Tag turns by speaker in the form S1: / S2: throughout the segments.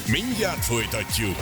S1: Mindjárt folytatjuk.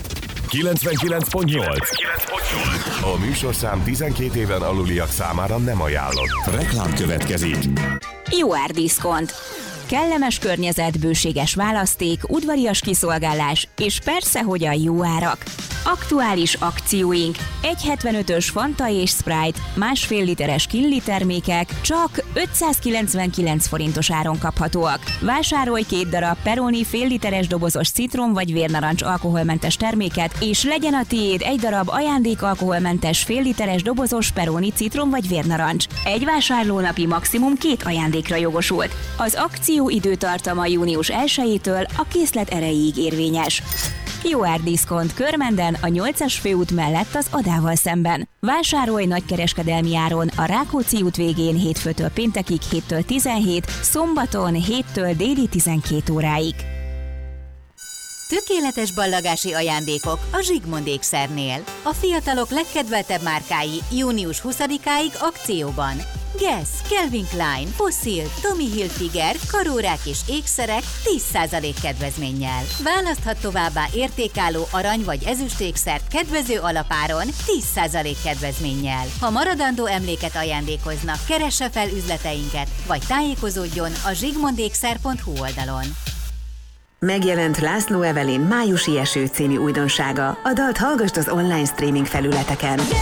S2: 99.8. A műsorszám 12 éven aluliak számára nem ajánlott. Reklám következik.
S3: Jó árdiszkont. Kellemes környezet, bőséges választék, udvarias kiszolgálás, és persze, hogy a jó árak. Aktuális akcióink: 1,75-ös Fanta és Sprite, 1,5 literes Kinley termékek csak 599 forintos áron kaphatóak. Vásárolj 2 darab Peroni fél literes dobozos citrom vagy vérnarancs alkoholmentes terméket, és legyen a tiéd 1 darab ajándék alkoholmentes fél literes dobozos Peroni citrom vagy vérnarancs. Egy vásárlónapi maximum 2 ajándékra jogosult. Az akció időtartama június 1-től a készlet erejéig érvényes. Jó árdiszkont Körmenden, a 8-as főút mellett az Adával szemben. Vásárolj nagykereskedelmi áron a Rákóczi út végén hétfőtől péntekig 7-től 17, szombaton 7-től déli 12 óráig.
S4: Tökéletes ballagási ajándékok a Zsigmond ékszernél. A fiatalok legkedveltebb márkái június 20-áig akcióban. Guess, Calvin Klein, Fossil, Tommy Hilfiger, karórák és ékszerek 10% kedvezménnyel. Választhat továbbá értékálló arany vagy ezüst ékszert kedvező alapáron 10% kedvezménnyel. Ha maradandó emléket ajándékoznak, keresse fel üzleteinket, vagy tájékozódjon a zsigmondékszer.hu oldalon.
S5: Megjelent László Evelyn Májusi eső című újdonsága. A dalt hallgasd az online streaming felületeken.